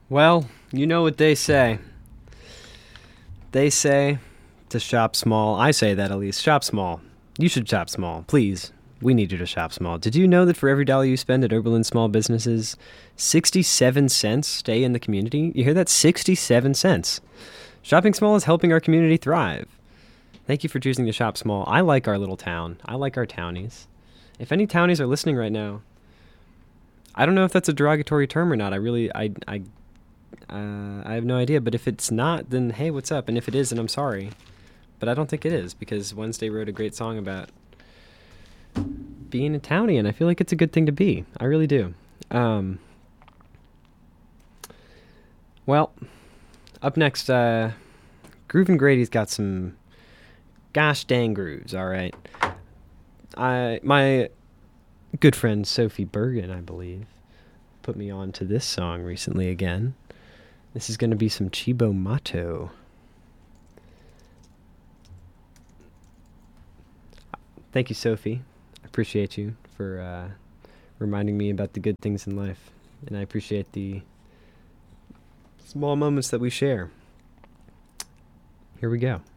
Well, you know what they say. They say to shop small. I say that at least. Shop small. You should shop small. Please. We need you to shop small. Did you know that for every dollar you spend at Oberlin Small Businesses, 67 cents stay in the community? You hear that? 67 cents. Shopping small is helping our community thrive. Thank you for choosing to shop small. I like our little town. I like our townies. If any townies are listening right now, I don't know if that's a derogatory term or not. I have no idea. But if it's not, then hey, what's up? And if it is, then I'm sorry. But I don't think it is, because Wednesday wrote a great song about being a townie, and I feel like it's a good thing to be. I really do. Well, up next, Groove and Grady's got some gosh dang grooves, all right. My good friend Sophie Bergen, I believe, put me on to this song recently again. This is going to be some Chibo Mato. Thank you, Sophie. I appreciate you for reminding me about the good things in life. And I appreciate the small moments that we share. Here we go.